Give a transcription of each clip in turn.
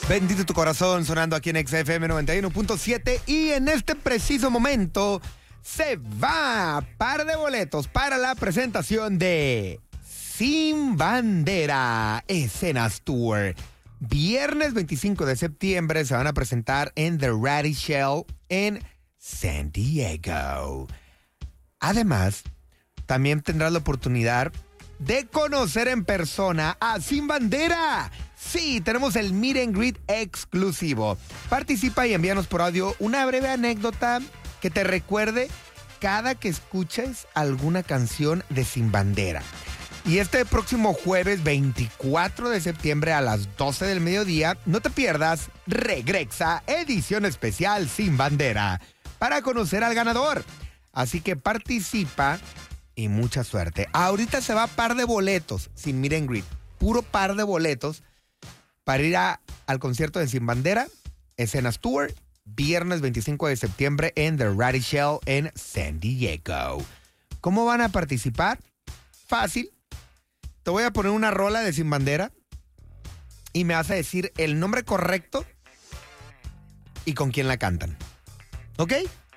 Bendito tu corazón, sonando aquí en XFM 91.7 y en este preciso momento se va par de boletos para la presentación de Sin Bandera Escenas Tour. Viernes 25 de septiembre se van a presentar en The Ratty Shell en San Diego. Además, también tendrás la oportunidad de conocer en persona a Sin Bandera. Sí, tenemos el Meet and Greet exclusivo. Participa y envíanos por audio una breve anécdota que te recuerde cada que escuches alguna canción de Sin Bandera. Y este próximo jueves 24 de septiembre a las 12 del mediodía, no te pierdas Regrexa, edición especial Sin Bandera, para conocer al ganador. Así que participa y mucha suerte. Ahorita se va par de boletos sin Meet and Greet, puro par de boletos para ir al concierto de Sin Bandera, Escenas Tour, viernes 25 de septiembre en The Ratty Shell en San Diego. ¿Cómo van a participar? Fácil. Te voy a poner una rola de Sin Bandera y me vas a decir el nombre correcto y con quién la cantan. ¿Ok?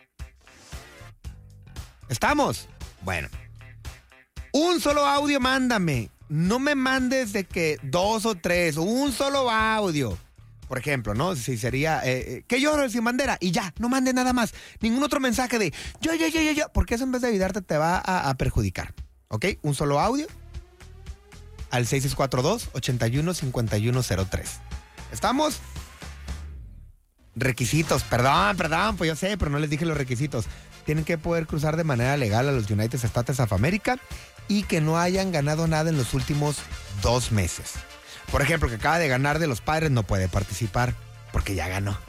¿Estamos? Bueno. Un solo audio mándame. No me mandes de que 2 o 3, un solo audio. Por ejemplo, ¿no? Si sería que lloro el Sin Bandera y ya, no mandes nada más. Ningún otro mensaje de yo, porque eso en vez de ayudarte te va a perjudicar. ¿Ok? Un solo audio al 6642-815103. ¿Estamos? Requisitos. Perdón, pues yo sé, pero no les dije los requisitos. Tienen que poder cruzar de manera legal a los United States of America y que no hayan ganado nada en los últimos 2 meses. Por ejemplo, que acaba de ganar de los Padres no puede participar porque ya ganó.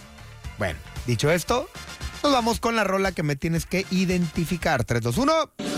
Bueno, dicho esto, nos vamos con la rola que me tienes que identificar. 3, 2, 1...